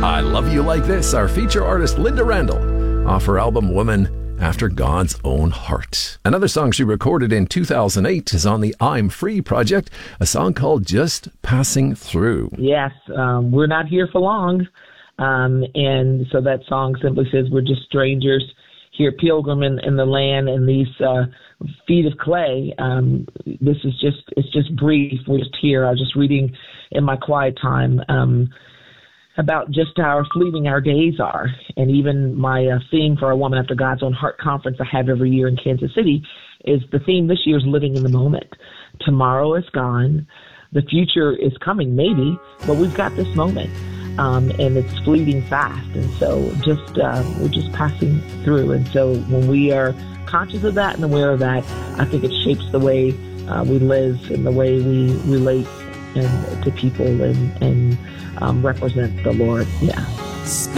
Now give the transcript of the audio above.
I Love You Like This, our feature artist Linda Randall, off her album Woman After God's Own Heart. Another song she recorded in 2008 is on the I'm Free project, a song called Just Passing Through. Yes, we're not here for long. And so that song simply says we're just strangers here, pilgrim in the land, and these feet of clay. It's just brief. We're just here. I was just reading in my quiet time about just how fleeting our days are. And even my theme for a Woman After God's Own Heart conference I have every year in Kansas City is the theme this year is living in the moment. Tomorrow is gone. The future is coming, maybe, but we've got this moment. And it's fleeting fast. And so we're just passing through. And so when we are conscious of that and aware of that, I think it shapes the way we live and the way we relate to people and represent the Lord. Yeah.